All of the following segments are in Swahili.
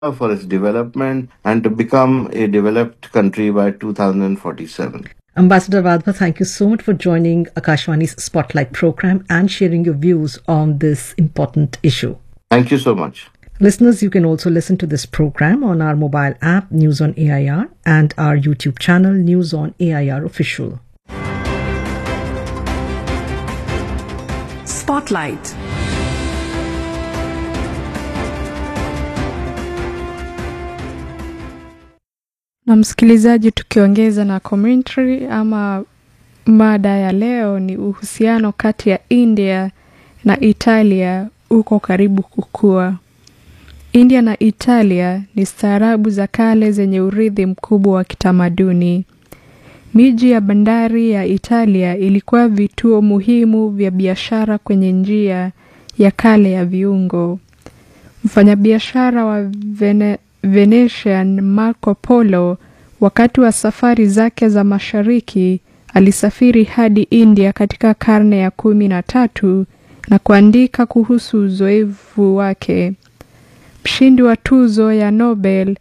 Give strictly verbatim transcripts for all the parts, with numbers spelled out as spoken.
for its development and to become a developed country by two thousand forty-seven. Ambassador Vadva, thank you so much for joining Akashvani's Spotlight program and sharing your views on this important issue. Thank you so much. Listeners, you can also listen to this program on our mobile app, News on A I R, and our YouTube channel, News on A I R Official. Spotlight. Na msikilizaji, tukiongeza na commentary ama mada ya leo ni uhusiano kati ya India na Italia uko karibu kukua. India na Italia ni staarabu za kale zenye urithi mkubwa wa kitamaduni. Miji ya bandari ya Italia ilikuwa vituo muhimu vya biashara kwenye njia ya kale ya viungo. Mfanyabiashara wa Vene Venetian Marco Polo wakati wa safari zake za mashariki alisafiri hadi India katika karne ya kumi na tatu na kuandika kuhusu uzoefu wake. Mshindi wa tuzo ya Nobel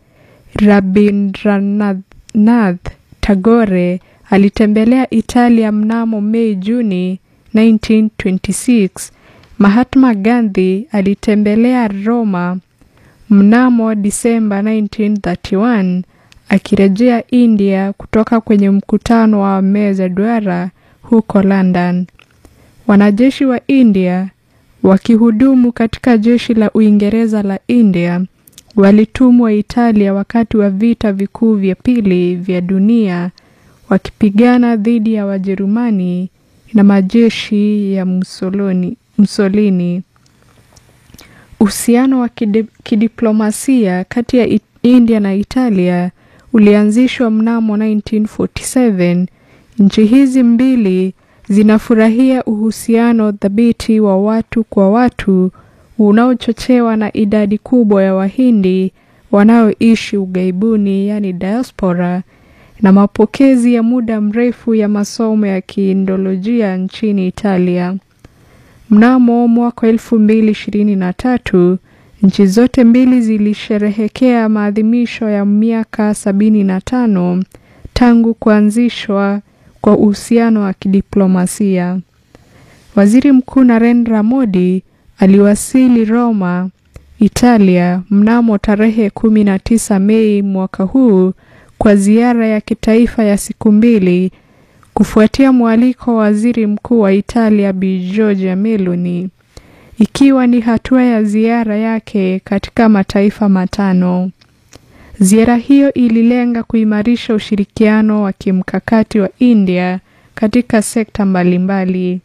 Rabindranath Tagore alitembelea Italia mnamo Mei Juni nineteen twenty-six. Mahatma Gandhi alitembelea Roma mnamo Disemba nineteen thirty-one akirejea India kutoka kwenye mkutano wa meza duara huko London. Wanajeshi wa India wakihudumu katika jeshi la Uingereza la India walitumwa Italia wakati wa vita vikuu vya pili vya dunia wakipigana dhidi ya Wajerumani na majeshi ya Mussolini. Mussolini. Uhusiano wa kidiplomasia kati ya India na Italia ulianzishwa mnamo nineteen forty-seven. Nchi hizi mbili zinafurahia uhusiano thabiti wa watu kwa watu unaochochewa na idadi kubwa ya Wahindi wanaoishi ughaibuni, yani diaspora, na mapokezi ya muda mrefu ya masomo ya kiindolojia nchini Italia. Mnamo mwaka elfu mbili ishirini na tatu, nchi zote mbili zilisherehekea maadhimisho ya miaka sabini na tano tangu kuanzishwa kwa uhusiano wa kidiplomasia. Waziri Mkuu Narendra Modi aliwasili Roma, Italia mnamo tarehe kumi na tisa Mei mwaka huu kwa ziara ya kitaifa ya siku mbili kufuatia mwaliko wa Waziri Mkuu wa Italia Bi Giorgia Meloni, ikiwa ni hatua ya ziara yake katika mataifa matano. Ziara hiyo ililenga kuimarisha ushirikiano wa kimkakati wa India katika sekta mbalimbali.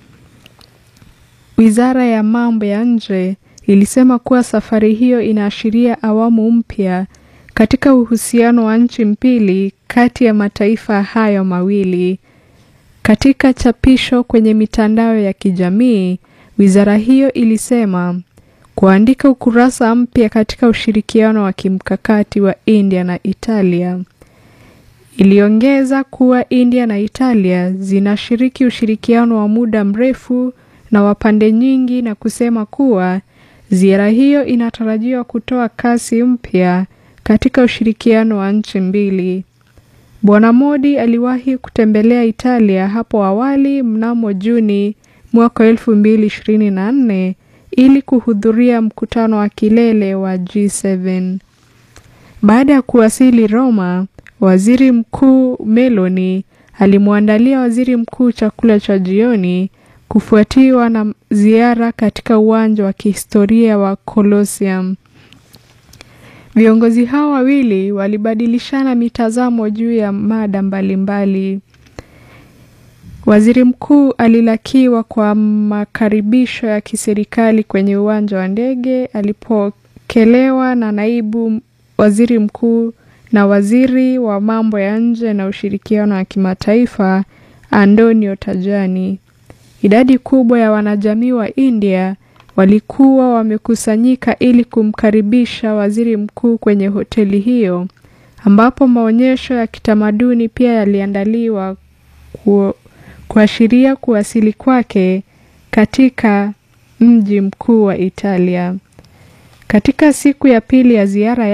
Wizara ya mambo ya nje ilisema kuwa safari hiyo inaashiria awamu mpya katika uhusiano wa nchi mbili kati ya mataifa hayo mawili. Katika chapisho kwenye mitandao ya kijamii, wizara hiyo ilisema kuandika ukurasa mpya katika ushirikiano wa kimkakati wa India na Italia. Iliongeza kuwa India na Italia zinashiriki ushirikiano wa muda mrefu na wa pande nyingi na kusema kuwa ziara hiyo inatarajiwa kutoa kasi mpya katika ushirikiano wa nchi mbili. Bwana Modi aliwahi kutembelea Italia hapo awali mnamo Juni mwaka elfu mbili ishirini na nne ili kuhudhuria mkutano wa kilele wa G seven. Baada ya kuwasili Roma, Waziri Mkuu Meloni alimwandalia Waziri Mkuu chakula cha jioni kufuatiwa na ziara katika uwanja wa kihistoria wa Colosseum. Viongozi hao wawili walibadilishana mitazamo juu ya mada mbalimbali. Waziri Mkuu alilakiwa kwa makaribisho ya kiserikali kwenye uwanja wa ndege alipokelewa na naibu Waziri Mkuu na Waziri wa mambo ya nje na ushirikiano wa kimataifa Antonio Tajani. Idadi kubwa ya wanajamii wa India walikuwa wamekusanyika ili kumkaribisha Waziri Mkuu kwenye hoteli hiyo, ambapo maonyesho ya kitamaduni pia yaliandaliwa ku, kuashiria kuwasili kwake katika mji mkuu wa Italia. Katika siku ya pili ya ziara